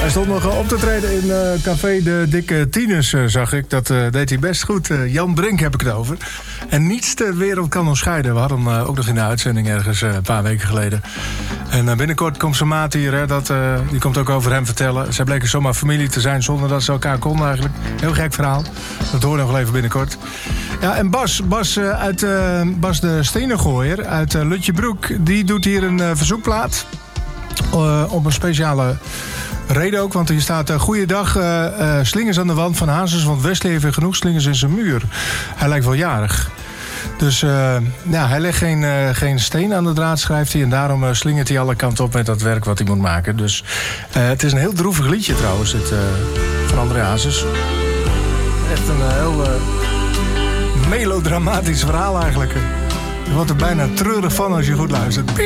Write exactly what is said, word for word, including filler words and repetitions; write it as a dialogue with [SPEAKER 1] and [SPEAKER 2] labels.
[SPEAKER 1] Hij stond nog op te treden in uh, Café de Dikke Tieners, uh, zag ik. Dat uh, deed hij best goed. Uh, Jan Brink heb ik het over. En niets ter wereld kan ons scheiden. We hadden hem uh, ook nog in de uitzending ergens uh, een paar weken geleden. En uh, binnenkort komt zijn maat hier. Hè, dat, uh, die komt ook over hem vertellen. Zij bleken zomaar familie te zijn zonder dat ze elkaar konden eigenlijk. Heel gek verhaal. Dat horen we nog wel even binnenkort. Ja, en Bas, Bas, uh, uit, uh, Bas de Stenengooier uit uh, Lutjebroek. Die doet hier een uh, verzoekplaat. Uh, op een speciale reden ook, want hier staat... Uh, goeiedag, uh, uh, slingers aan de wand van Hazes, want Wesley heeft weer genoeg slingers in zijn muur. Hij lijkt wel jarig. Dus uh, ja, hij legt geen, uh, geen steen aan de draad, schrijft hij. En daarom uh, slingert hij alle kanten op met dat werk wat hij moet maken. Dus uh, het is een heel droevig liedje trouwens, dit, uh, van André Hazes. Echt een uh, heel uh, melodramatisch verhaal eigenlijk. Je wordt er bijna treurig van als je goed luistert.